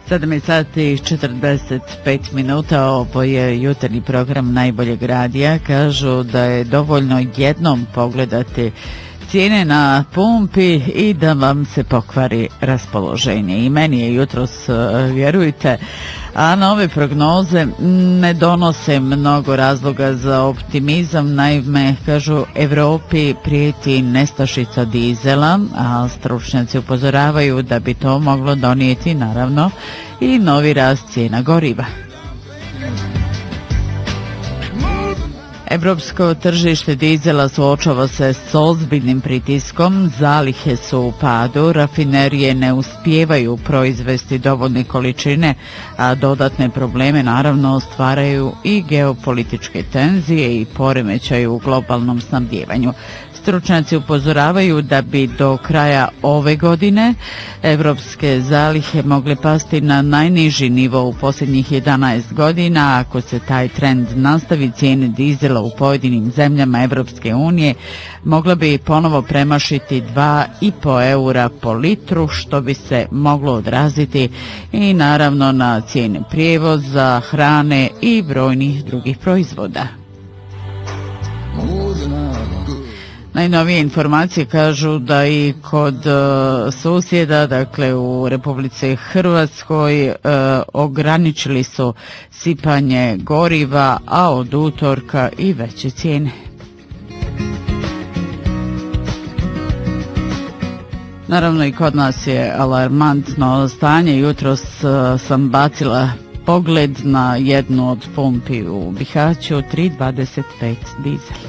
7:45 minuta, ovo je jutarnji program Najboljeg radija. Kažu da je dovoljno jednom pogledati cijene na pumpi i da vam se pokvari raspoloženje. I meni je jutros, vjerujte, a nove prognoze ne donose mnogo razloga za optimizam. Naime, kažu, Evropi prijeti nestašica dizela, a stručnjaci upozoravaju da bi to moglo donijeti, naravno, i novi rast cijena goriva. Evropsko tržište dizela suočava se s ozbiljnim pritiskom, zalihe su u padu, rafinerije ne uspijevaju proizvesti dovoljne količine, a dodatne probleme naravno stvaraju i geopolitičke tenzije i poremećaji u globalnom snabdijevanju. Stručnjaci upozoravaju da bi do kraja ove godine evropske zalihe mogle pasti na najniži nivo u posljednjih 11 godina. Ako se taj trend nastavi, cijene dizela u pojedinim zemljama Evropske unije mogla bi ponovo premašiti 2,5 eura po litru, što bi se moglo odraziti i naravno na cijene prijevoza, hrane i brojnih drugih proizvoda. Najnovije informacije kažu da i kod susjeda, dakle u Republici Hrvatskoj, ograničili su sipanje goriva, a od utorka i veće cijene. Naravno i kod nas je alarmantno stanje. Jutros sam bacila pogled na jednu od pumpi u Bihaću, 3,25 dizel.